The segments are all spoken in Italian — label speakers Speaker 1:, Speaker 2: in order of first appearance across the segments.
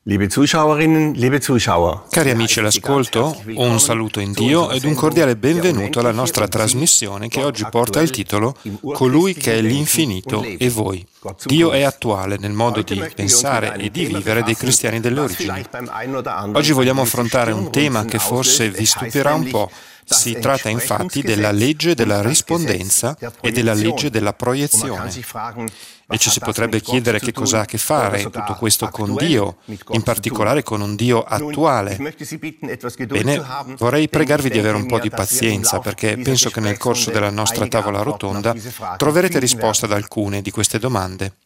Speaker 1: Liebe Zuschauerinnen, liebe Zuschauer.
Speaker 2: Cari amici all'ascolto, un saluto in Dio ed un cordiale benvenuto alla nostra trasmissione che oggi porta il titolo Colui che è l'infinito e voi. Dio è attuale nel modo di pensare e di vivere dei cristiani delle origini. Oggi vogliamo affrontare un tema che forse vi stupirà un po'. Si tratta infatti della legge della rispondenza e della legge della proiezione. E ci si potrebbe chiedere che cosa ha a che fare tutto questo con Dio, in particolare con un Dio attuale. Bene, vorrei pregarvi di avere un po' di pazienza, perché penso che nel corso della nostra tavola rotonda troverete risposta ad alcune di queste domande.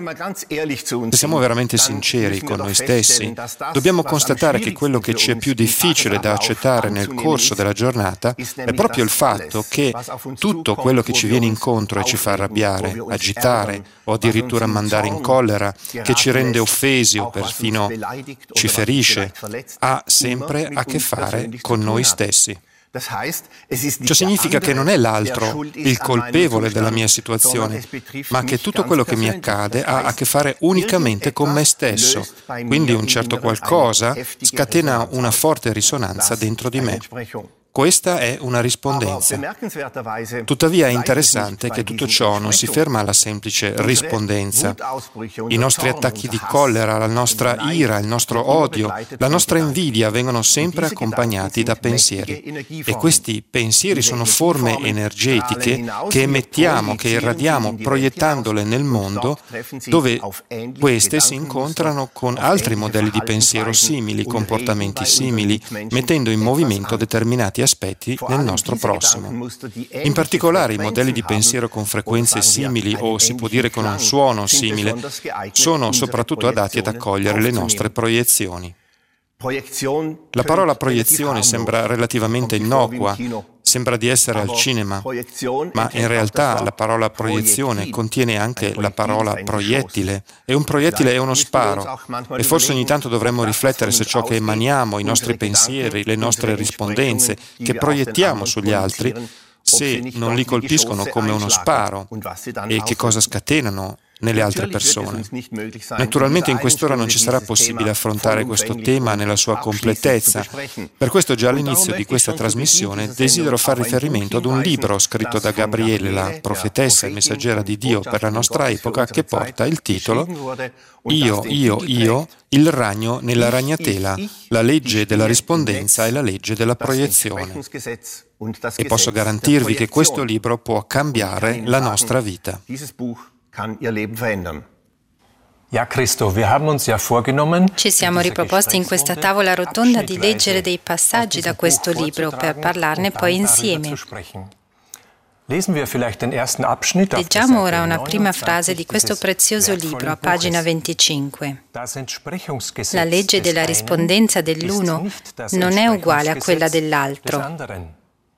Speaker 2: Se siamo veramente sinceri con noi stessi, dobbiamo constatare che quello che ci è più difficile da accettare nel corso della giornata è proprio il fatto che tutto quello che ci viene incontro e ci fa arrabbiare, agitare o addirittura mandare in collera, che ci rende offesi o perfino ci ferisce, ha sempre a che fare con noi stessi. Ciò significa che non è l'altro il colpevole della mia situazione, ma che tutto quello che mi accade ha a che fare unicamente con me stesso. Quindi un certo qualcosa scatena una forte risonanza dentro di me. Questa è una rispondenza. Tuttavia è interessante che tutto ciò non si ferma alla semplice rispondenza. I nostri attacchi di collera, la nostra ira, il nostro odio, la nostra invidia vengono sempre accompagnati da pensieri. E questi pensieri sono forme energetiche che emettiamo, che irradiamo, proiettandole nel mondo, dove queste si incontrano con altri modelli di pensiero simili, comportamenti simili, mettendo in movimento determinati aspetti nel nostro prossimo. In particolare i modelli di pensiero con frequenze simili o si può dire con un suono simile sono soprattutto adatti ad accogliere le nostre proiezioni. La parola proiezione sembra relativamente innocua, sembra di essere al cinema, ma in realtà la parola proiezione contiene anche la parola proiettile, e un proiettile è uno sparo, e forse ogni tanto dovremmo riflettere se ciò che emaniamo, i nostri pensieri, le nostre rispondenze, che proiettiamo sugli altri, se non li colpiscono come uno sparo, e che cosa scatenano nelle altre persone. Naturalmente in quest'ora non ci sarà possibile affrontare questo tema nella sua completezza. Per questo già all'inizio di questa trasmissione desidero far riferimento ad un libro scritto da Gabriele, la profetessa e messaggera di Dio per la nostra epoca, che porta il titolo Io, il ragno nella ragnatela, la legge della rispondenza e la legge della proiezione. E posso garantirvi che questo libro può cambiare la nostra vita.
Speaker 3: Ci siamo riproposti in questa tavola rotonda di leggere dei passaggi da questo libro per parlarne poi insieme. Leggiamo ora una prima frase di questo prezioso libro, a pagina 25. La legge della rispondenza dell'uno non è uguale a quella dell'altro.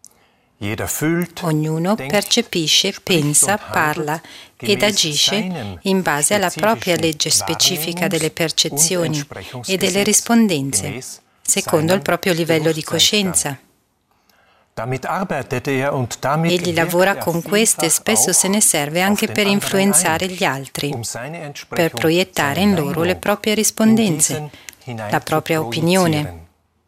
Speaker 3: Ognuno percepisce, pensa, parla ed agisce in base alla propria legge specifica delle percezioni e delle rispondenze, secondo il proprio livello di coscienza. Egli lavora con queste e spesso se ne serve anche per influenzare gli altri, per proiettare in loro le proprie rispondenze, la propria opinione.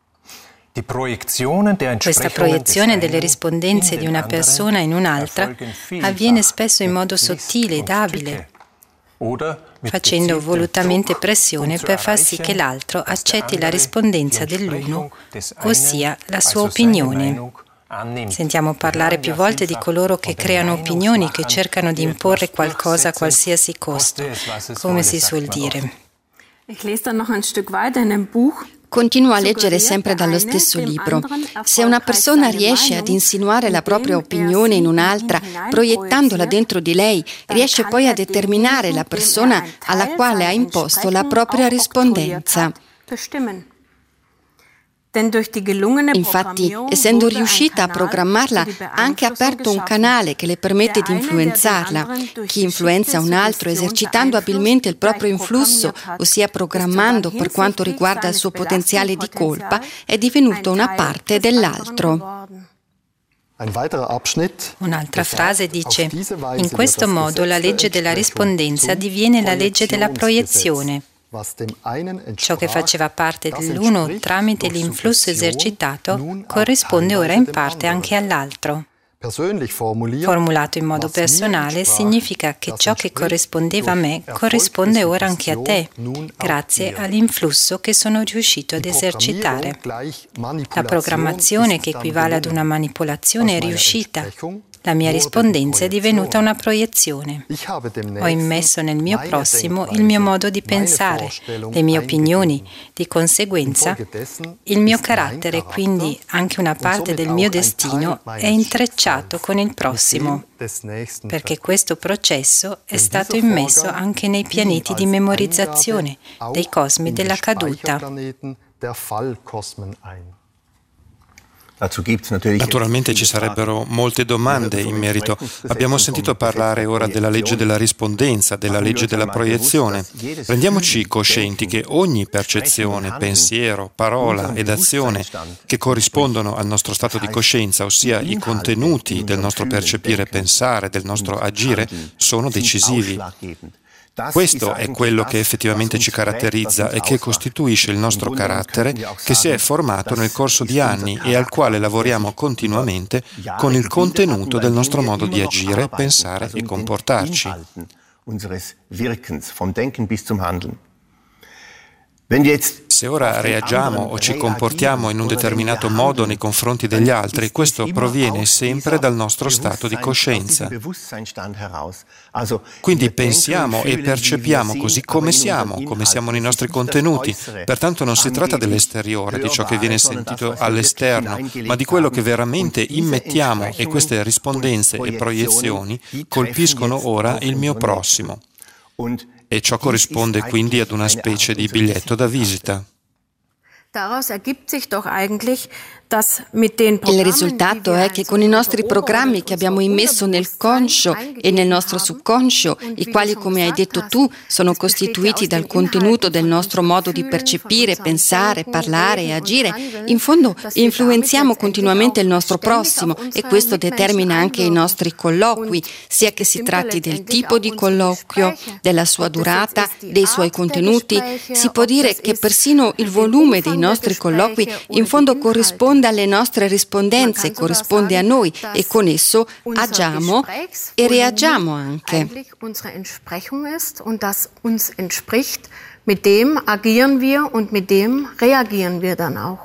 Speaker 3: Questa proiezione delle rispondenze di una persona in un'altra avviene spesso in modo sottile ed abile, facendo volutamente pressione per far sì che l'altro accetti la rispondenza dell'uno, ossia la sua opinione. Sentiamo parlare più volte di coloro che creano opinioni che cercano di imporre qualcosa a qualsiasi costo, come si suol dire.
Speaker 4: Continua a leggere sempre dallo stesso libro. Se una persona riesce ad insinuare la propria opinione in un'altra, proiettandola dentro di lei, riesce poi a determinare la persona alla quale ha imposto la propria rispondenza. Infatti, essendo riuscita a programmarla, ha anche aperto un canale che le permette di influenzarla. Chi influenza un altro esercitando abilmente il proprio influsso, ossia programmando per quanto riguarda il suo potenziale di colpa, è divenuto una parte dell'altro.
Speaker 3: Un'altra frase dice: in questo modo la legge della rispondenza diviene la legge della proiezione. Ciò che faceva parte dell'uno tramite l'influsso esercitato corrisponde ora in parte anche all'altro. Formulato in modo personale significa che ciò che corrispondeva a me corrisponde ora anche a te, grazie all'influsso che sono riuscito ad esercitare. La programmazione, che equivale ad una manipolazione, è riuscita. La mia rispondenza è divenuta una proiezione. Ho immesso nel mio prossimo il mio modo di pensare, le mie opinioni, di conseguenza il mio carattere e quindi anche una parte del mio destino è intrecciato con il prossimo, perché questo processo è stato immesso anche nei pianeti di memorizzazione dei cosmi della caduta.
Speaker 2: Naturalmente ci sarebbero molte domande in merito. Abbiamo sentito parlare ora della legge della rispondenza, della legge della proiezione. Rendiamoci coscienti che ogni percezione, pensiero, parola ed azione che corrispondono al nostro stato di coscienza, ossia i contenuti del nostro percepire e pensare, del nostro agire, sono decisivi. Questo è quello che effettivamente ci caratterizza e che costituisce il nostro carattere, che si è formato nel corso di anni e al quale lavoriamo continuamente con il contenuto del nostro modo di agire, pensare e comportarci. Se ora reagiamo o ci comportiamo in un determinato modo nei confronti degli altri, questo proviene sempre dal nostro stato di coscienza. Quindi pensiamo e percepiamo così come siamo nei nostri contenuti. Pertanto non si tratta dell'esteriore, di ciò che viene sentito all'esterno, ma di quello che veramente immettiamo, e queste rispondenze e proiezioni colpiscono ora il mio prossimo. E ciò corrisponde quindi ad una specie di biglietto da visita.
Speaker 4: Il risultato è che con i nostri programmi che abbiamo immesso nel conscio e nel nostro subconscio, i quali, come hai detto tu, sono costituiti dal contenuto del nostro modo di percepire, pensare, parlare e agire, in fondo influenziamo continuamente il nostro prossimo e questo determina anche i nostri colloqui, sia che si tratti del tipo di colloquio, della sua durata, dei suoi contenuti. Si può dire che persino il volume dei nostri colloqui in fondo corrisponde alle nostre rispondenze, corrisponde a noi e con esso agiamo e reagiamo anche.
Speaker 5: Mit dem agieren wir und mit dem reagieren wir dann auch.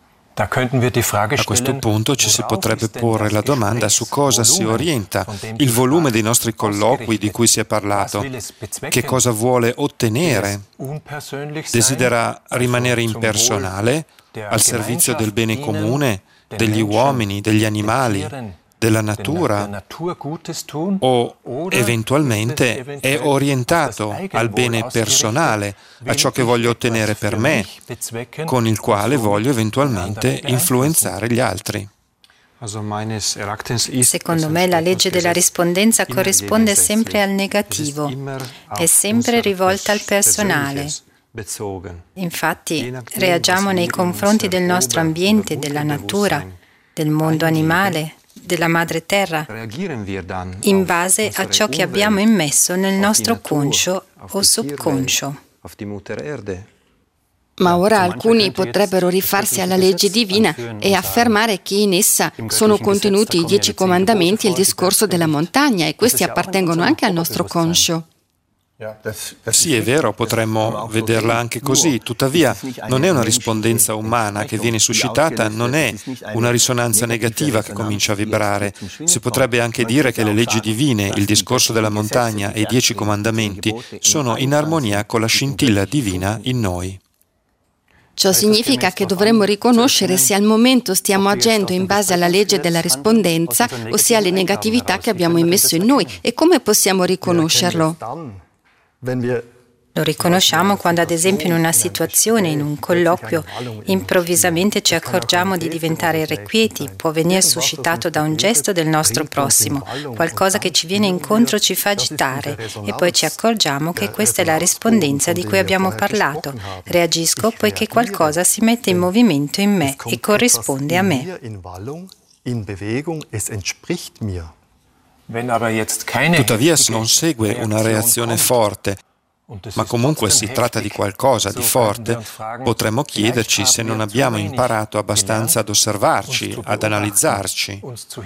Speaker 2: A questo punto ci si potrebbe porre la domanda su cosa si orienta il volume dei nostri colloqui di cui si è parlato, che cosa vuole ottenere, desidera rimanere impersonale, al servizio del bene comune, degli uomini, degli animali, della natura, o eventualmente è orientato al bene personale, a ciò che voglio ottenere per me, con il quale voglio eventualmente influenzare gli altri.
Speaker 3: Secondo me la legge della rispondenza corrisponde sempre al negativo, è sempre rivolta al personale. Infatti reagiamo nei confronti del nostro ambiente, della natura, del mondo animale, della madre terra, in base a ciò che abbiamo immesso nel nostro conscio o subconscio.
Speaker 4: Ma ora alcuni potrebbero rifarsi alla legge divina e affermare che in essa sono contenuti i 10 comandamenti e il discorso della montagna, e questi appartengono anche al nostro conscio.
Speaker 2: Sì, è vero, potremmo vederla anche così, tuttavia non è una rispondenza umana che viene suscitata, non è una risonanza negativa che comincia a vibrare. Si potrebbe anche dire che le leggi divine, il discorso della montagna e i 10 comandamenti sono in armonia con la scintilla divina in noi.
Speaker 4: Ciò significa che dovremmo riconoscere se al momento stiamo agendo in base alla legge della rispondenza, ossia alle negatività che abbiamo immesso in noi, e come possiamo riconoscerlo?
Speaker 3: Lo riconosciamo quando, ad esempio, in una situazione, in un colloquio, improvvisamente ci accorgiamo di diventare irrequieti. Può venire suscitato da un gesto del nostro prossimo, qualcosa che ci viene incontro ci fa agitare, e poi ci accorgiamo che questa è la rispondenza di cui abbiamo parlato. Reagisco poiché qualcosa si mette in movimento in me e corrisponde a me.
Speaker 2: Tuttavia, se non segue una reazione forte, ma comunque si tratta di qualcosa di forte, potremmo chiederci se non abbiamo imparato abbastanza ad osservarci, ad analizzarci.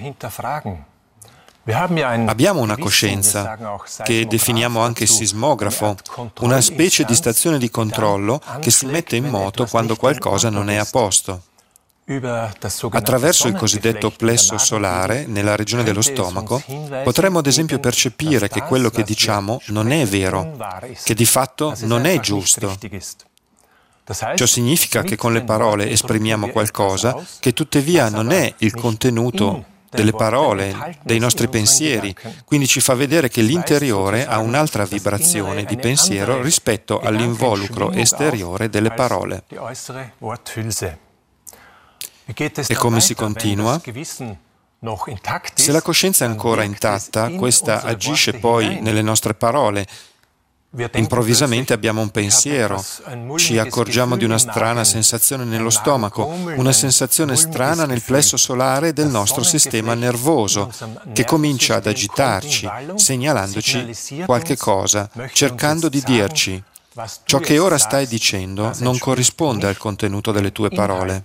Speaker 2: Abbiamo una coscienza, che definiamo anche sismografo, una specie di stazione di controllo che si mette in moto quando qualcosa non è a posto. Attraverso il cosiddetto plesso solare, nella regione dello stomaco, potremmo ad esempio percepire che quello che diciamo non è vero, che di fatto non è giusto. Ciò significa che con le parole esprimiamo qualcosa che tuttavia non è il contenuto delle parole, dei nostri pensieri, quindi ci fa vedere che l'interiore ha un'altra vibrazione di pensiero rispetto all'involucro esteriore delle parole. E come si continua? Se la coscienza è ancora intatta, questa agisce poi nelle nostre parole. Improvvisamente abbiamo un pensiero, ci accorgiamo di una strana sensazione nello stomaco, una sensazione strana nel plesso solare del nostro sistema nervoso, che comincia ad agitarci, segnalandoci qualche cosa, cercando di dirci: ciò che ora stai dicendo non corrisponde al contenuto delle tue parole.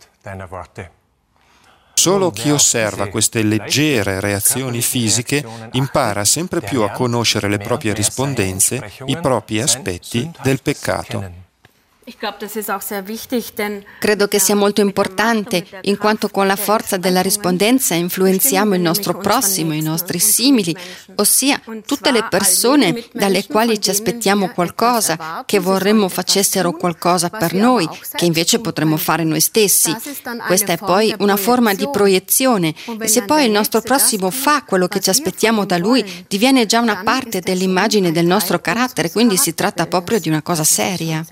Speaker 2: Solo chi osserva queste leggere reazioni fisiche impara sempre più a conoscere le proprie rispondenze, i propri aspetti del peccato.
Speaker 4: Credo che sia molto importante, in quanto con la forza della rispondenza influenziamo il nostro prossimo, i nostri simili, ossia tutte le persone dalle quali ci aspettiamo qualcosa, che vorremmo facessero qualcosa per noi, che invece potremmo fare noi stessi. Questa è poi una forma di proiezione, e se poi il nostro prossimo fa quello che ci aspettiamo da lui, diviene già una parte dell'immagine del nostro carattere, quindi si tratta proprio di una cosa seria.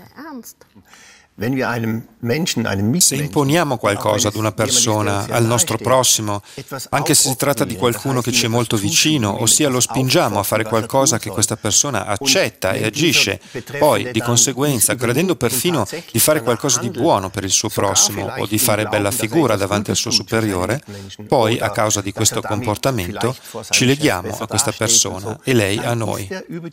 Speaker 2: Se imponiamo qualcosa ad una persona, al nostro prossimo, anche se si tratta di qualcuno che ci è molto vicino, ossia lo spingiamo a fare qualcosa che questa persona accetta e agisce, poi, di conseguenza, credendo perfino di fare qualcosa di buono per il suo prossimo o di fare bella figura davanti al suo superiore, poi, a causa di questo comportamento, ci leghiamo a questa persona e lei a noi.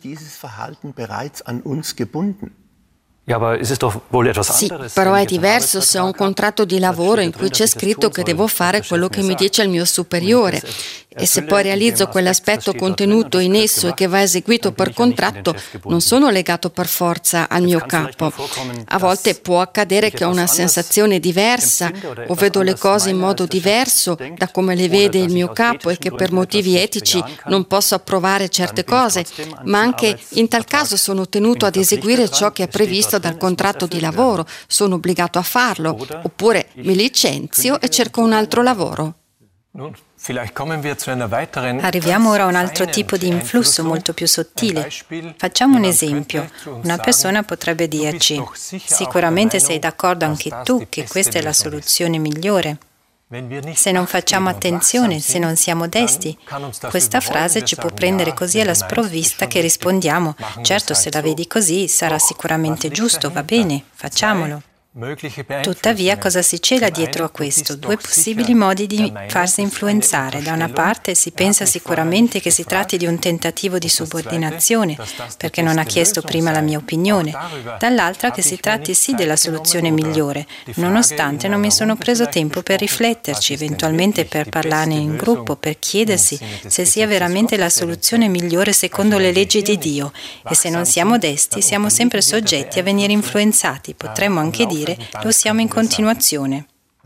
Speaker 4: Sì, però è diverso se ho un contratto di lavoro in cui c'è scritto che devo fare quello che mi dice il mio superiore, e se poi realizzo quell'aspetto contenuto in esso e che va eseguito per contratto, non sono legato per forza al mio capo. A volte può accadere che ho una sensazione diversa o vedo le cose in modo diverso da come le vede il mio capo e che per motivi etici non posso approvare certe cose, ma anche in tal caso sono tenuto ad eseguire ciò che è previsto dal contratto di lavoro, sono obbligato a farlo, oppure mi licenzio e cerco un altro lavoro.
Speaker 3: Arriviamo ora a un altro tipo di influsso molto più sottile. Facciamo un esempio. Una persona potrebbe dirci: sicuramente sei d'accordo anche tu che questa è la soluzione migliore. Se non facciamo attenzione, se non siamo desti, questa frase ci può prendere così alla sprovvista che rispondiamo: certo, se la vedi così sarà sicuramente giusto, va bene, facciamolo. Tuttavia, cosa si cela dietro a questo? Due possibili modi di farsi influenzare. Da una parte si pensa sicuramente che si tratti di un tentativo di subordinazione, perché non ha chiesto prima la mia opinione. Dall'altra che si tratti sì della soluzione migliore, nonostante non mi sono preso tempo per rifletterci, eventualmente per parlarne in gruppo, per chiedersi se sia veramente la soluzione migliore secondo le leggi di Dio. E se non siamo desti, siamo sempre soggetti a venire influenzati. Potremmo anche dire lo siamo in continuazione.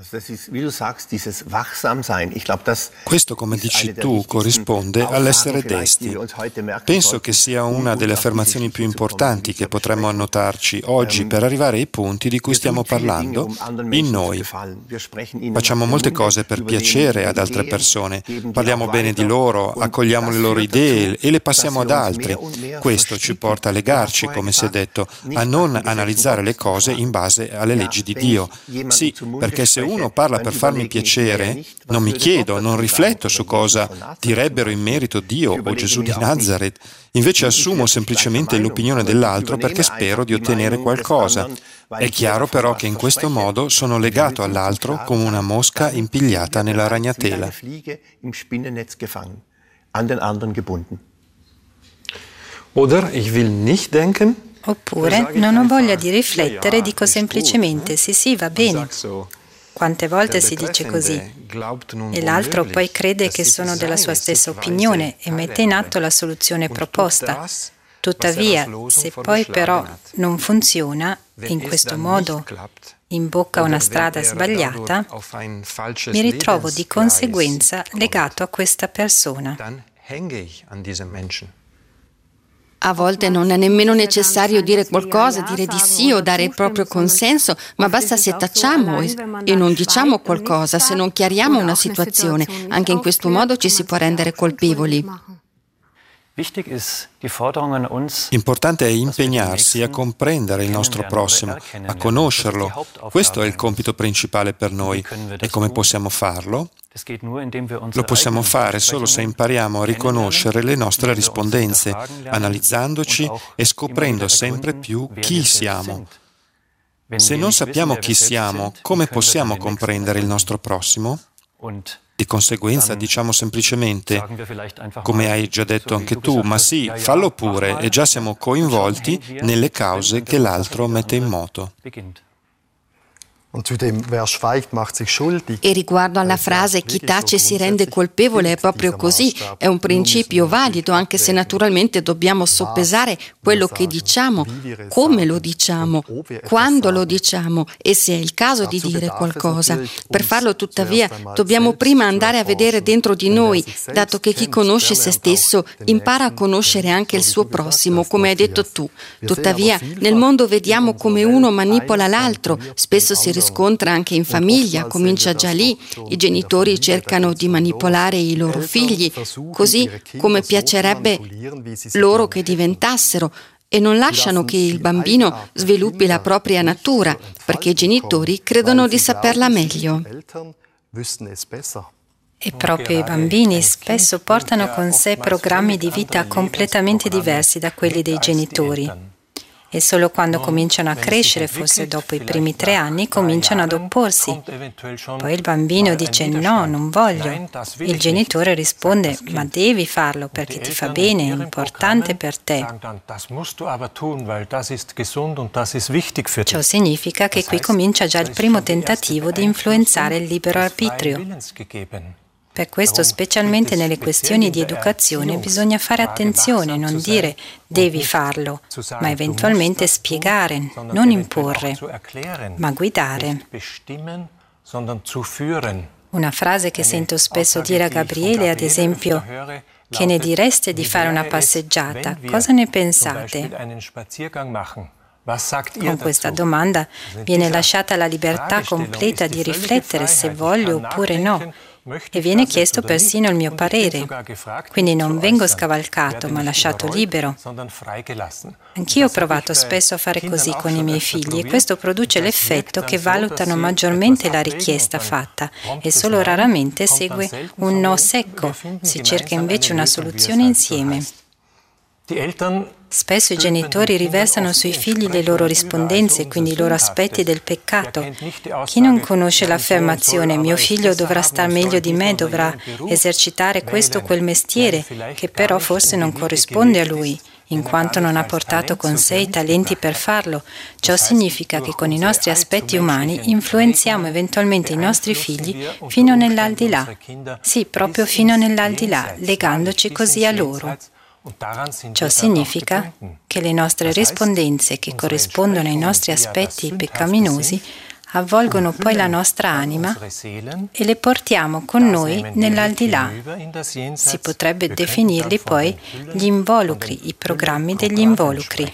Speaker 2: Questo, come dici tu, corrisponde all'essere desti. Penso che sia una delle affermazioni più importanti che potremmo annotarci oggi per arrivare ai punti di cui stiamo parlando in noi. Facciamo molte cose per piacere ad altre persone, parliamo bene di loro, accogliamo le loro idee e le passiamo ad altri. Questo ci porta a legarci, come si è detto, a non analizzare le cose in base alle leggi di Dio. Sì, perché se uno parla per farmi piacere, non mi chiedo, non rifletto su cosa direbbero in merito Dio o Gesù di Nazaret. Invece assumo semplicemente l'opinione dell'altro perché spero di ottenere qualcosa. È chiaro però che in questo modo sono legato all'altro come una mosca impigliata nella ragnatela.
Speaker 1: Oder ich will nicht denken.
Speaker 3: Oppure non ho voglia di riflettere e dico semplicemente sì, va bene. Quante volte si dice così e l'altro poi crede che sono della sua stessa opinione e mette in atto la soluzione proposta. Tuttavia, se poi però non funziona, in questo modo imbocca una strada sbagliata, mi ritrovo di conseguenza legato a questa persona.
Speaker 4: A volte non è nemmeno necessario dire qualcosa, dire di sì o dare il proprio consenso, ma basta se tacciamo e non diciamo qualcosa, se non chiariamo una situazione. Anche in questo modo ci si può rendere colpevoli.
Speaker 2: Importante è impegnarsi a comprendere il nostro prossimo, a conoscerlo. Questo è il compito principale per noi. E come possiamo farlo? Lo possiamo fare solo se impariamo a riconoscere le nostre rispondenze, analizzandoci e scoprendo sempre più chi siamo. Se non sappiamo chi siamo, come possiamo comprendere il nostro prossimo? Di conseguenza diciamo semplicemente, come hai già detto anche tu, ma sì, fallo pure, e già siamo coinvolti nelle cause che l'altro mette in moto.
Speaker 4: E riguardo alla frase chi tace si rende colpevole, è proprio così, è un principio valido, anche se naturalmente dobbiamo soppesare quello che diciamo, come lo diciamo, quando lo diciamo e se è il caso di dire qualcosa. Per farlo tuttavia dobbiamo prima andare a vedere dentro di noi, dato che chi conosce se stesso impara a conoscere anche il suo prossimo, come hai detto tu. Tuttavia nel mondo vediamo come uno manipola l'altro, spesso si riscontra anche in famiglia, comincia già lì, i genitori cercano di manipolare i loro figli, così come piacerebbe loro che diventassero, e non lasciano che il bambino sviluppi la propria natura, perché i genitori credono di saperla meglio.
Speaker 3: E proprio i bambini spesso portano con sé programmi di vita completamente diversi da quelli dei genitori. E solo quando cominciano a crescere, forse dopo i primi 3 anni, cominciano ad opporsi. Poi il bambino dice no, non voglio. Il genitore risponde ma devi farlo perché ti fa bene, è importante per te. Ciò significa che qui comincia già il primo tentativo di influenzare il libero arbitrio. Per questo, specialmente nelle questioni di educazione, bisogna fare attenzione, non dire devi farlo, ma eventualmente spiegare, non imporre, ma guidare. Una frase che sento spesso dire a Gabriele, ad esempio, che ne direste di fare una passeggiata? Cosa ne pensate? Con questa domanda viene lasciata la libertà completa di riflettere se voglio oppure no. E viene chiesto persino il mio parere, quindi non vengo scavalcato ma lasciato libero. Anch'io ho provato spesso a fare così con i miei figli e questo produce l'effetto che valutano maggiormente la richiesta fatta e solo raramente segue un no secco, si cerca invece una soluzione insieme. Spesso i genitori riversano sui figli le loro rispondenze, quindi i loro aspetti del peccato. Chi non conosce l'affermazione «mio figlio dovrà star meglio di me, dovrà esercitare questo o quel mestiere», che però forse non corrisponde a lui, in quanto non ha portato con sé i talenti per farlo. Ciò significa che con i nostri aspetti umani influenziamo eventualmente i nostri figli fino nell'aldilà. Sì, proprio fino nell'aldilà, legandoci così a loro. Ciò significa che le nostre rispondenze, che corrispondono ai nostri aspetti peccaminosi, avvolgono poi la nostra anima e le portiamo con noi nell'aldilà. Si potrebbe definirli poi gli involucri, i programmi degli involucri.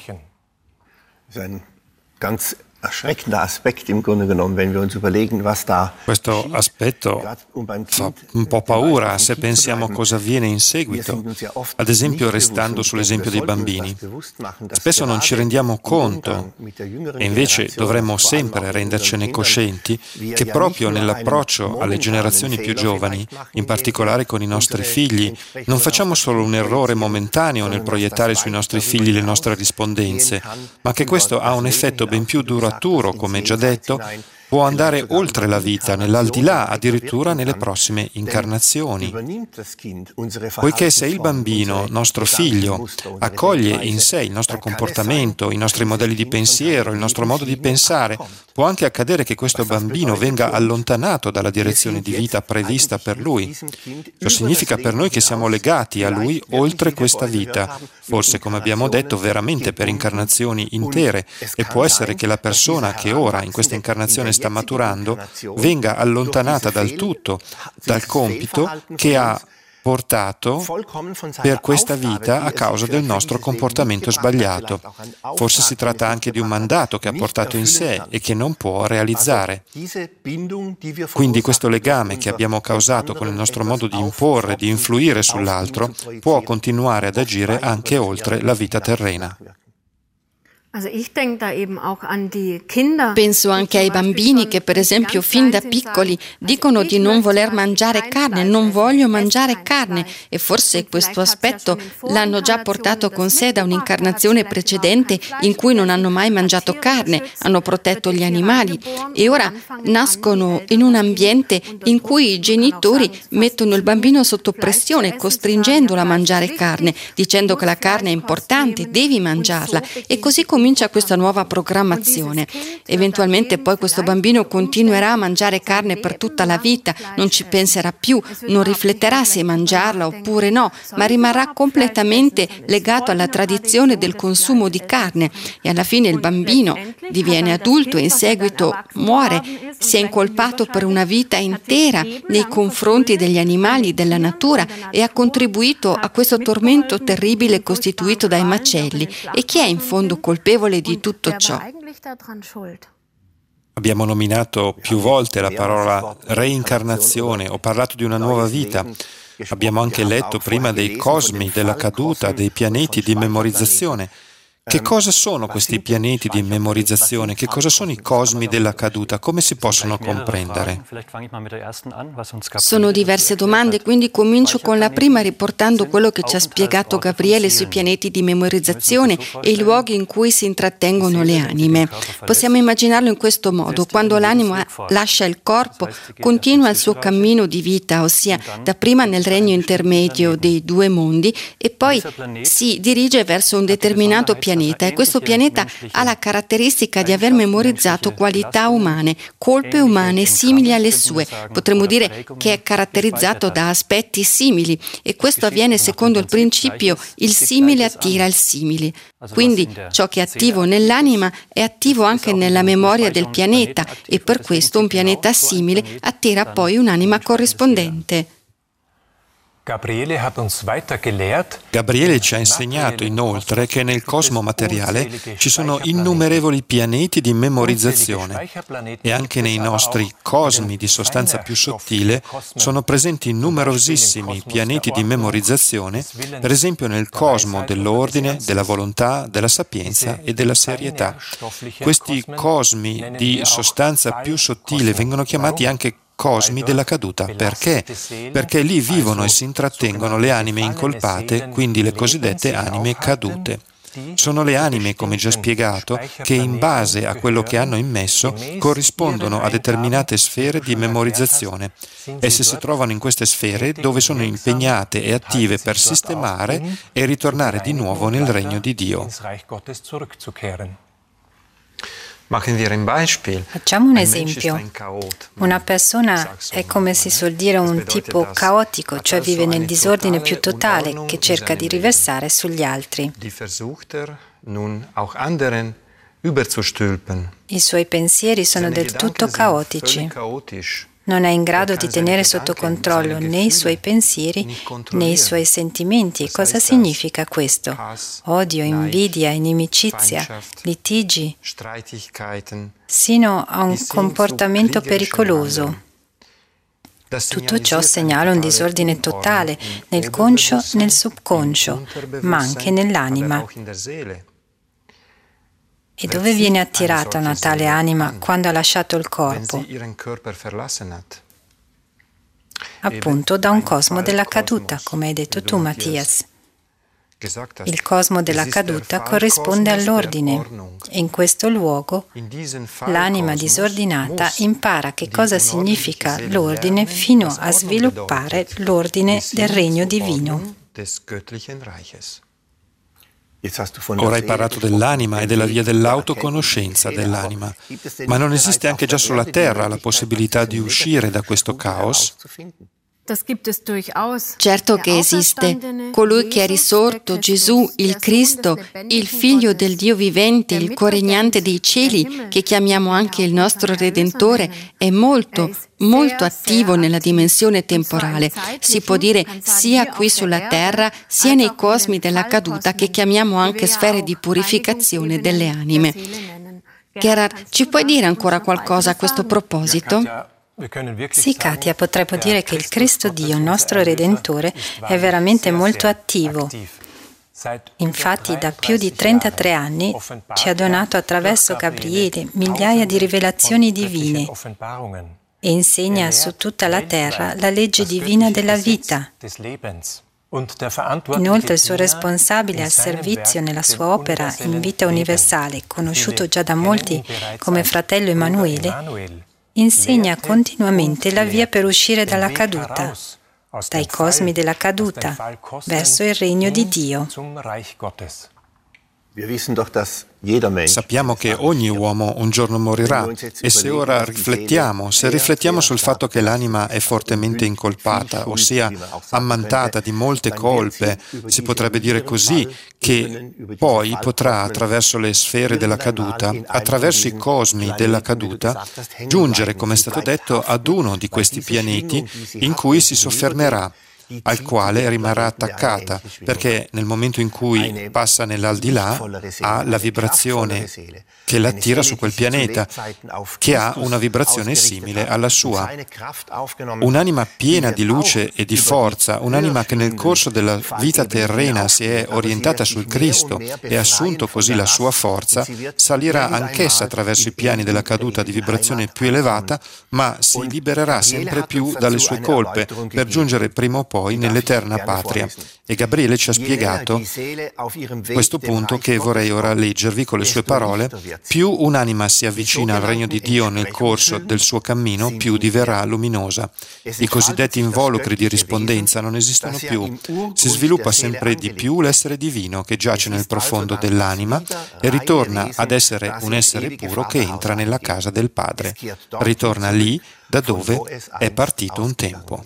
Speaker 2: Questo aspetto fa un po' paura se pensiamo a cosa avviene in seguito, ad esempio restando sull'esempio dei bambini. Spesso non ci rendiamo conto e invece dovremmo sempre rendercene coscienti che proprio nell'approccio alle generazioni più giovani, in particolare con i nostri figli, non facciamo solo un errore momentaneo nel proiettare sui nostri figli le nostre rispondenze, ma che questo ha un effetto ben più duraturo, come già detto, può andare oltre la vita, nell'aldilà, addirittura nelle prossime incarnazioni. Poiché se il bambino, nostro figlio, accoglie in sé il nostro comportamento, i nostri modelli di pensiero, il nostro modo di pensare, può anche accadere che questo bambino venga allontanato dalla direzione di vita prevista per lui. Ciò significa per noi che siamo legati a lui oltre questa vita, forse, come abbiamo detto, veramente per incarnazioni intere, e può essere che la persona che ora in questa incarnazione sta maturando venga allontanata dal tutto, dal compito che ha portato per questa vita a causa del nostro comportamento sbagliato. Forse si tratta anche di un mandato che ha portato in sé e che non può realizzare. Quindi questo legame che abbiamo causato con il nostro modo di imporre, di influire sull'altro, può continuare ad agire anche oltre la vita terrena.
Speaker 4: Penso anche ai bambini che, per esempio, fin da piccoli dicono di non voler mangiare carne, non voglio mangiare carne, e forse questo aspetto l'hanno già portato con sé da un'incarnazione precedente in cui non hanno mai mangiato carne, hanno protetto gli animali e ora nascono in un ambiente in cui i genitori mettono il bambino sotto pressione, costringendolo a mangiare carne, dicendo che la carne è importante, devi mangiarla, e così comincia questa nuova programmazione. Eventualmente poi questo bambino continuerà a mangiare carne per tutta la vita, non ci penserà più, non rifletterà se mangiarla oppure no, ma rimarrà completamente legato alla tradizione del consumo di carne, e alla fine il bambino diviene adulto e in seguito muore, si è incolpato per una vita intera nei confronti degli animali, della natura, e ha contribuito a questo tormento terribile costituito dai macelli. E chi è in fondo colpevole di tutto ciò?
Speaker 2: Abbiamo nominato più volte la parola reincarnazione, ho parlato di una nuova vita. Abbiamo anche letto prima dei cosmi, della caduta, dei pianeti di memorizzazione. Che cosa sono questi pianeti di memorizzazione? Che cosa sono i cosmi della caduta? Come si possono comprendere?
Speaker 4: Sono diverse domande, quindi comincio con la prima riportando quello che ci ha spiegato Gabriele sui pianeti di memorizzazione e i luoghi in cui si intrattengono le anime. Possiamo immaginarlo in questo modo: quando l'anima lascia il corpo, continua il suo cammino di vita, ossia dapprima nel regno intermedio dei due mondi e poi si dirige verso un determinato pianeta, e questo pianeta ha la caratteristica di aver memorizzato qualità umane, colpe umane simili alle sue. Potremmo dire che è caratterizzato da aspetti simili, e questo avviene secondo il principio il simile attira il simile. Quindi ciò che è attivo nell'anima è attivo anche nella memoria del pianeta, e per questo un pianeta simile attira poi un'anima corrispondente.
Speaker 2: Gabriele ci ha insegnato inoltre che nel cosmo materiale ci sono innumerevoli pianeti di memorizzazione, e anche nei nostri cosmi di sostanza più sottile sono presenti numerosissimi pianeti di memorizzazione, per esempio nel cosmo dell'ordine, della volontà, della sapienza e della serietà. Questi cosmi di sostanza più sottile vengono chiamati anche cosmi della caduta. Perché? Perché lì vivono e si intrattengono le anime incolpate, quindi le cosiddette anime cadute. Sono le anime, come già spiegato, che in base a quello che hanno immesso corrispondono a determinate sfere di memorizzazione. Esse si trovano in queste sfere dove sono impegnate e attive per sistemare e ritornare di nuovo nel regno di Dio.
Speaker 3: Facciamo un esempio. Una persona è, come si suol dire, un tipo caotico, cioè vive nel disordine più totale, che cerca di riversare sugli altri. I suoi pensieri sono del tutto caotici. Non è in grado di tenere sotto controllo né i suoi pensieri né i suoi sentimenti. Cosa significa questo? Odio, invidia, inimicizia, litigi, sino a un comportamento pericoloso. Tutto ciò segnala un disordine totale nel conscio, nel subconscio, ma anche nell'anima. E dove viene attirata una tale anima quando ha lasciato il corpo? Appunto da un cosmo della caduta, come hai detto tu, Mattias. Il cosmo della caduta corrisponde all'ordine e in questo luogo l'anima disordinata impara che cosa significa l'ordine fino a sviluppare l'ordine del regno divino.
Speaker 2: Ora hai parlato dell'anima e della via dell'autoconoscenza dell'anima, ma non esiste anche già sulla Terra la possibilità di uscire da questo caos?
Speaker 4: Certo che esiste. Colui che è risorto, Gesù, il Cristo, il Figlio del Dio vivente, il coregnante dei cieli, che chiamiamo anche il nostro Redentore, è molto attivo nella dimensione temporale. Si può dire sia qui sulla terra, sia nei cosmi della caduta, che chiamiamo anche sfere di purificazione delle anime. Gerhard, ci puoi dire ancora qualcosa a questo proposito?
Speaker 3: Sì, Katia, potremmo dire che il Cristo Dio, nostro Redentore, è veramente molto attivo. Infatti, da più di 33 anni ci ha donato attraverso Gabriele migliaia di rivelazioni divine e insegna su tutta la terra la legge divina della vita. Inoltre il suo responsabile al servizio nella sua opera in vita universale, conosciuto già da molti come fratello Emanuele, insegna continuamente la via per uscire dalla caduta, dai cosmi della caduta, verso il regno di Dio.
Speaker 2: Sappiamo che ogni uomo un giorno morirà e se ora riflettiamo sul fatto che l'anima è fortemente incolpata, ossia ammantata di molte colpe, si potrebbe dire così, che poi potrà attraverso le sfere della caduta, attraverso i cosmi della caduta, giungere, come è stato detto, ad uno di questi pianeti in cui si soffermerà, al quale rimarrà attaccata, perché nel momento in cui passa nell'aldilà ha la vibrazione che l'attira su quel pianeta, che ha una vibrazione simile alla sua. Un'anima piena di luce e di forza, un'anima che nel corso della vita terrena si è orientata sul Cristo e ha assunto così la sua forza, salirà anch'essa attraverso i piani della caduta di vibrazione più elevata, ma si libererà sempre più dalle sue colpe per giungere prima o poi nell'eterna patria. E Gabriele ci ha spiegato questo punto che vorrei ora leggervi con le sue parole. Più un'anima si avvicina al regno di Dio nel corso del suo cammino, più diverrà luminosa. I cosiddetti involucri di rispondenza non esistono più. Si sviluppa sempre di più l'essere divino che giace nel profondo dell'anima e ritorna ad essere un essere puro che entra nella casa del Padre. Ritorna lì da dove è partito un tempo.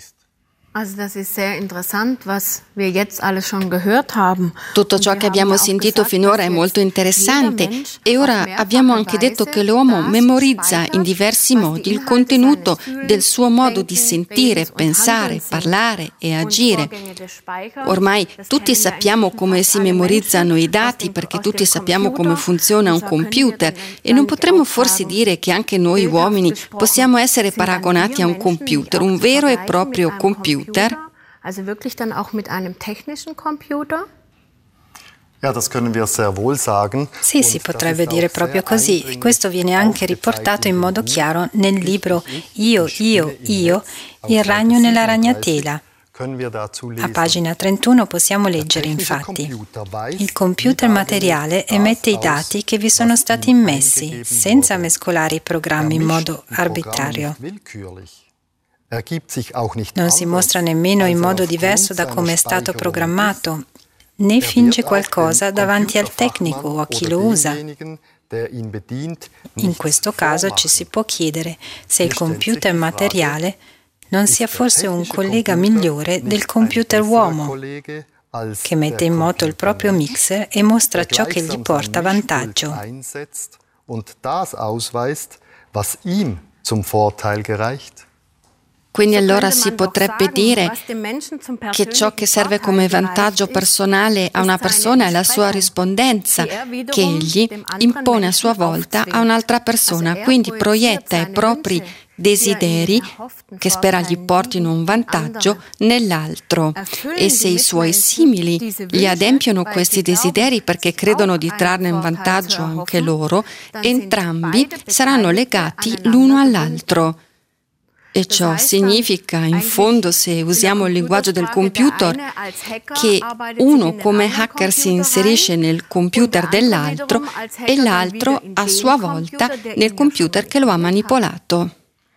Speaker 4: Tutto ciò che abbiamo sentito finora è molto interessante e ora abbiamo anche detto che l'uomo memorizza in diversi modi il contenuto del suo modo di sentire, pensare, parlare e agire. Ormai tutti sappiamo come si memorizzano i dati perché tutti sappiamo come funziona un computer e non potremmo forse dire che anche noi uomini possiamo essere paragonati a un computer, un vero e proprio computer?
Speaker 5: Also wirklich dann auch mit einem technischen Computer?
Speaker 6: Ja, das können wir sehr wohl sagen.
Speaker 3: Sì, si potrebbe dire proprio così. E questo viene anche riportato in modo chiaro nel libro Io, il ragno nella ragnatela. A pagina 31 possiamo leggere infatti: il computer materiale emette i dati che vi sono stati immessi, senza mescolare i programmi in modo arbitrario. Non si mostra nemmeno in modo diverso da come è stato programmato, né finge qualcosa davanti al tecnico o a chi lo usa. In questo caso ci si può chiedere se il computer materiale non sia forse un collega migliore del computer uomo, che mette in moto il proprio mixer e mostra ciò che gli porta vantaggio.
Speaker 4: Quindi allora si potrebbe dire che ciò che serve come vantaggio personale a una persona è la sua rispondenza, che egli impone a sua volta a un'altra persona, quindi proietta i propri desideri, che spera gli portino un vantaggio, nell'altro. E se i suoi simili gli adempiono questi desideri perché credono di trarne un vantaggio anche loro, entrambi saranno legati l'uno all'altro. E ciò significa, in fondo, se usiamo il linguaggio del computer, che uno come hacker si inserisce nel computer dell'altro e l'altro a sua volta nel computer che lo ha manipolato.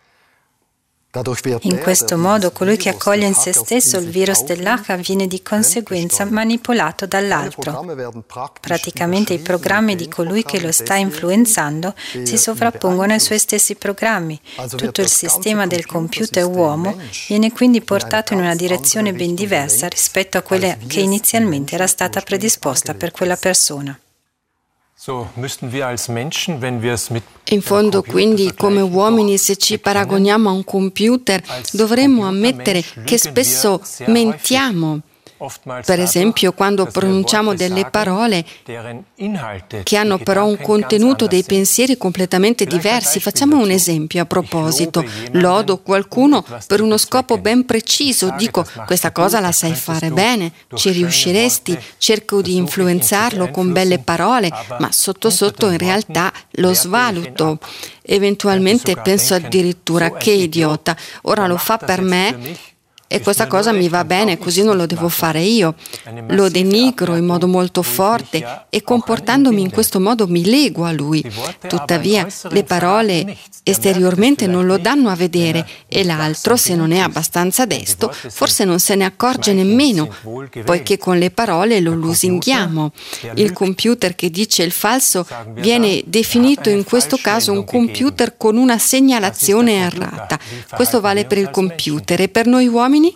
Speaker 3: In questo modo, colui che accoglie in se stesso il virus dell'hacker viene di conseguenza manipolato dall'altro. Praticamente i programmi di colui che lo sta influenzando si sovrappongono ai suoi stessi programmi. Tutto il sistema del computer uomo viene quindi portato in una direzione ben diversa rispetto a quella che inizialmente era stata predisposta per quella persona.
Speaker 4: In fondo, quindi, come uomini, se ci paragoniamo a un computer, dovremmo ammettere che spesso mentiamo. Per esempio, quando pronunciamo delle parole che hanno però un contenuto dei pensieri completamente diversi. Facciamo un esempio a proposito. Lodo qualcuno per uno scopo ben preciso. Dico, questa cosa la sai fare bene, ci riusciresti. Cerco di influenzarlo con belle parole, ma sotto sotto in realtà lo svaluto. Eventualmente penso addirittura, che idiota, ora lo fa per me. E questa cosa mi va bene, così non lo devo fare io. Lo denigro in modo molto forte e comportandomi in questo modo mi lego a lui. Tuttavia le parole esteriormente non lo danno a vedere e l'altro, se non è abbastanza desto, forse non se ne accorge nemmeno, poiché con le parole lo lusinghiamo. Il computer che dice il falso viene definito in questo caso un computer con una segnalazione errata. Questo vale per il computer e per noi uomini?
Speaker 2: In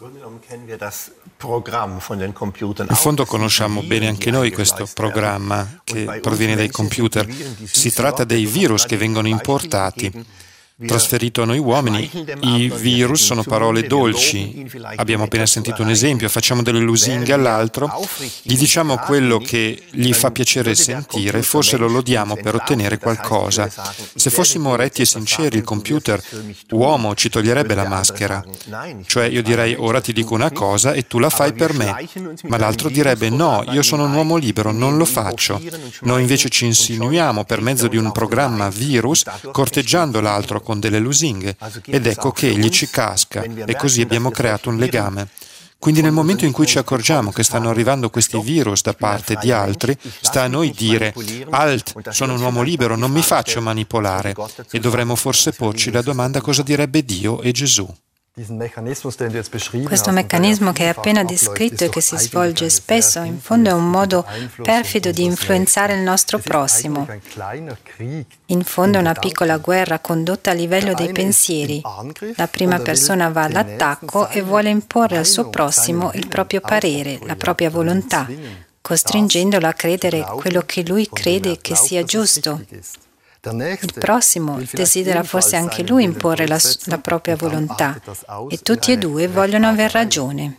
Speaker 2: fondo conosciamo bene anche noi questo programma che proviene dai computer. Si tratta dei virus che vengono importati. Trasferito a noi uomini, i virus sono parole dolci. Abbiamo appena sentito un esempio, facciamo delle lusinghe all'altro, gli diciamo quello che gli fa piacere sentire, forse lo lodiamo per ottenere qualcosa. Se fossimo retti e sinceri, il computer uomo ci toglierebbe la maschera. Cioè io direi ora ti dico una cosa e tu la fai per me, ma l'altro direbbe no, io sono un uomo libero, non lo faccio. Noi invece ci insinuiamo per mezzo di un programma virus, corteggiando l'altro con delle lusinghe, ed ecco che egli ci casca, e così abbiamo creato un legame. Quindi nel momento in cui ci accorgiamo che stanno arrivando questi virus da parte di altri, sta a noi dire «Alt, sono un uomo libero, non mi faccio manipolare», e dovremmo forse porci la domanda cosa direbbe Dio e Gesù.
Speaker 3: Questo meccanismo che hai appena descritto e che si svolge spesso, in fondo è un modo perfido di influenzare il nostro prossimo. In fondo è una piccola guerra condotta a livello dei pensieri. La prima persona va all'attacco e vuole imporre al suo prossimo il proprio parere, la propria volontà, costringendolo a credere quello che lui crede che sia giusto. Il prossimo desidera forse anche lui imporre la propria volontà e tutti e due vogliono aver ragione.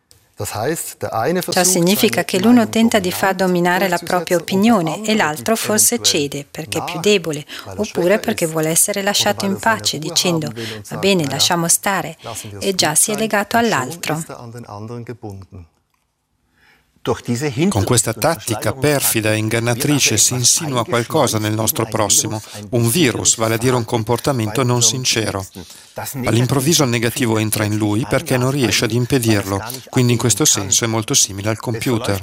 Speaker 3: Ciò significa che l'uno tenta di far dominare la propria opinione e l'altro forse cede perché è più debole oppure perché vuole essere lasciato in pace dicendo va bene, lasciamo stare, e già si è legato all'altro.
Speaker 2: Con questa tattica perfida e ingannatrice si insinua qualcosa nel nostro prossimo, un virus, vale a dire un comportamento non sincero. All'improvviso il negativo entra in lui perché non riesce ad impedirlo, quindi in questo senso è molto simile al computer.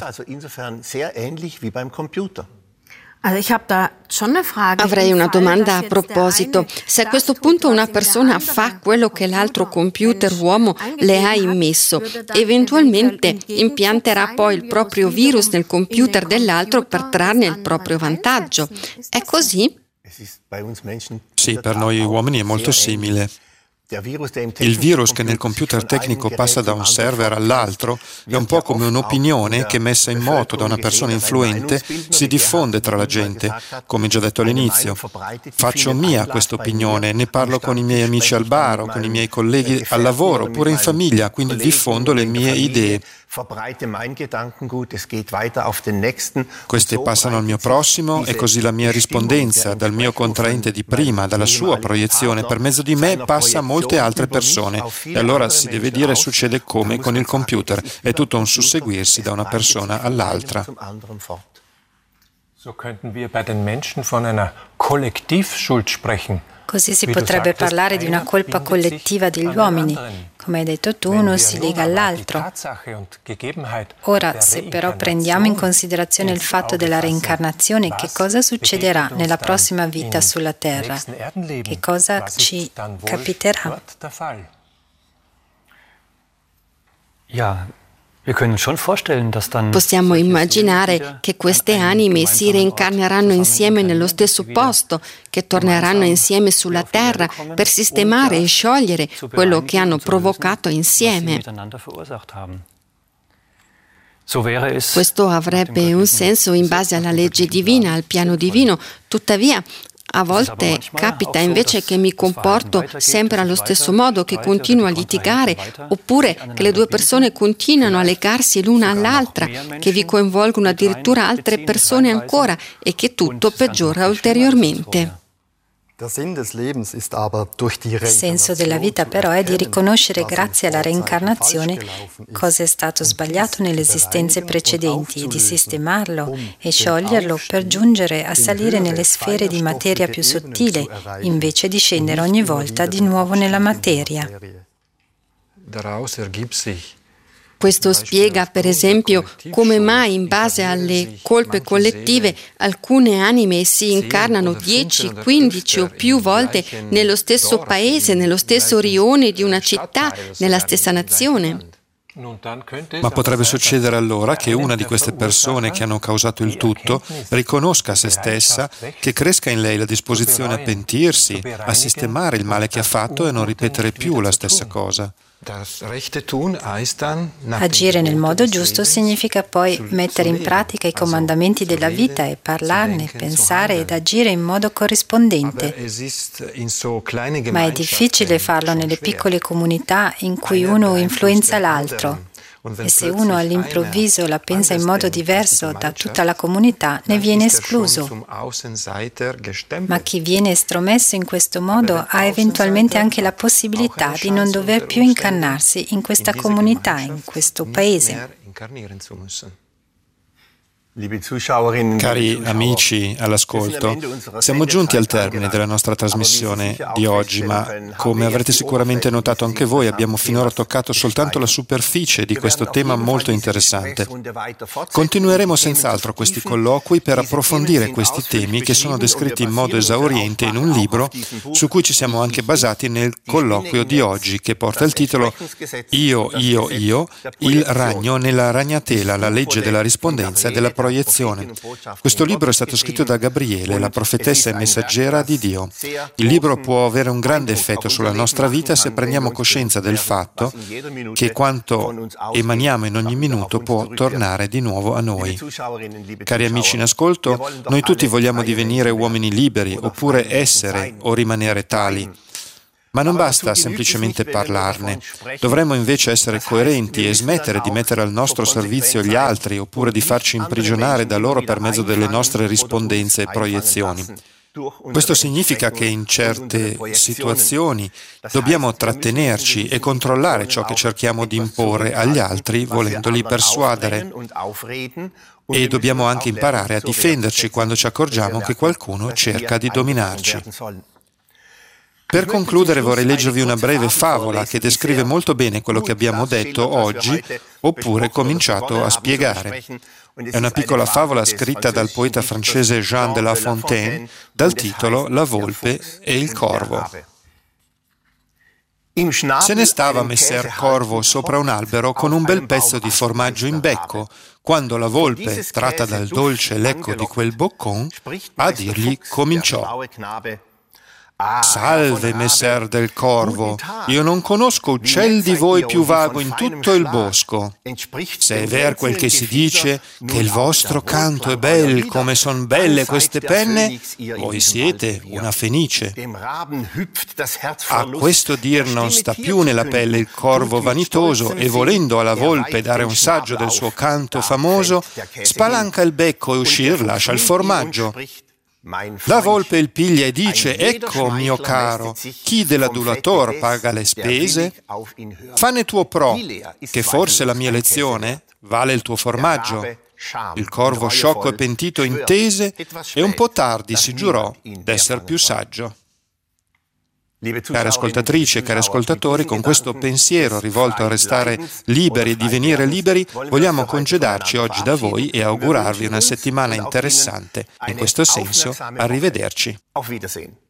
Speaker 4: Avrei una domanda a proposito. Se a questo punto una persona fa quello che l'altro computer uomo le ha immesso, eventualmente impianterà poi il proprio virus nel computer dell'altro per trarne il proprio vantaggio. È così?
Speaker 2: Sì, per noi uomini è molto simile. Il virus che nel computer tecnico passa da un server all'altro è un po' come un'opinione che, messa in moto da una persona influente, si diffonde tra la gente, come già detto all'inizio. Faccio mia questa opinione, ne parlo con i miei amici al bar o con i miei colleghi al lavoro, oppure in famiglia, quindi diffondo le mie idee. Queste passano al mio prossimo e così la mia rispondenza dal mio contraente di prima, dalla sua proiezione, per mezzo di me passa a molte altre persone. E allora si deve dire succede come con il computer, è tutto un susseguirsi da una persona all'altra.
Speaker 3: Così si potrebbe parlare di una colpa collettiva degli uomini. Come hai detto tu, uno si lega all'altro. Ora, se però prendiamo in considerazione il fatto della reincarnazione, che cosa succederà nella prossima vita sulla Terra? Che cosa ci capiterà?
Speaker 4: Possiamo immaginare che queste anime si reincarneranno insieme nello stesso posto, che torneranno insieme sulla terra per sistemare e sciogliere quello che hanno provocato insieme. Questo avrebbe un senso in base alla legge divina, al piano divino. Tuttavia, a volte capita invece che mi comporto sempre allo stesso modo, che continuo a litigare, oppure che le due persone continuano a legarsi l'una all'altra, che vi coinvolgono addirittura altre persone ancora e che tutto peggiora ulteriormente.
Speaker 3: Il senso della vita però è di riconoscere grazie alla reincarnazione cosa è stato sbagliato nelle esistenze precedenti e di sistemarlo e scioglierlo per giungere a salire nelle sfere di materia più sottile invece di scendere ogni volta di nuovo nella materia.
Speaker 4: Questo spiega, per esempio, come mai in base alle colpe collettive alcune anime si incarnano 10, 15 o più volte nello stesso paese, nello stesso rione di una città, nella stessa nazione.
Speaker 2: Ma potrebbe succedere allora che una di queste persone che hanno causato il tutto riconosca a se stessa, che cresca in lei la disposizione a pentirsi, a sistemare il male che ha fatto e a non ripetere più la stessa cosa.
Speaker 3: Agire nel modo giusto significa poi mettere in pratica i comandamenti della vita e parlarne, pensare ed agire in modo corrispondente. Ma è difficile farlo nelle piccole comunità in cui uno influenza l'altro. E se uno all'improvviso la pensa in modo diverso da tutta la comunità, ne viene escluso. Ma chi viene estromesso in questo modo ha eventualmente anche la possibilità di non dover più incarnarsi in questa comunità, in questo paese.
Speaker 2: Cari amici all'ascolto, siamo giunti al termine della nostra trasmissione di oggi, ma come avrete sicuramente notato anche voi, abbiamo finora toccato soltanto la superficie di questo tema molto interessante. Continueremo senz'altro questi colloqui per approfondire questi temi che sono descritti in modo esauriente in un libro su cui ci siamo anche basati nel colloquio di oggi, che porta il titolo Io, il ragno nella ragnatela, la legge della rispondenza e della proiezione. Questo libro è stato scritto da Gabriele, la profetessa e messaggera di Dio. Il libro può avere un grande effetto sulla nostra vita se prendiamo coscienza del fatto che quanto emaniamo in ogni minuto può tornare di nuovo a noi. Cari amici in ascolto, noi tutti vogliamo divenire uomini liberi, oppure essere o rimanere tali. Ma non basta semplicemente parlarne, dovremmo invece essere coerenti e smettere di mettere al nostro servizio gli altri oppure di farci imprigionare da loro per mezzo delle nostre rispondenze e proiezioni. Questo significa che in certe situazioni dobbiamo trattenerci e controllare ciò che cerchiamo di imporre agli altri volendoli persuadere. E dobbiamo anche imparare a difenderci quando ci accorgiamo che qualcuno cerca di dominarci. Per concludere vorrei leggervi una breve favola che descrive molto bene quello che abbiamo detto oggi oppure cominciato a spiegare. È una piccola favola scritta dal poeta francese Jean de La Fontaine dal titolo La volpe e il corvo. Se ne stava messer Corvo sopra un albero con un bel pezzo di formaggio in becco, quando la volpe, tratta dal dolce lecco di quel boccon, a dirgli cominciò: «Salve, messer del Corvo, io non conosco uccel di voi più vago in tutto il bosco. Se è ver quel che si dice, che il vostro canto è bel come son belle queste penne, voi siete una fenice». A questo dir non sta più nella pelle il corvo vanitoso e volendo alla volpe dare un saggio del suo canto famoso, spalanca il becco e uscir lascia il formaggio. La volpe il piglia e dice: «Ecco, mio caro, chi dell'adulator paga le spese? Fanne tuo pro, che forse la mia lezione vale il tuo formaggio». Il corvo sciocco e pentito intese e un po' tardi si giurò d'essere più saggio. Care ascoltatrici e cari ascoltatori, con questo pensiero rivolto a restare liberi e divenire liberi, vogliamo congedarci oggi da voi e augurarvi una settimana interessante. In questo senso, arrivederci.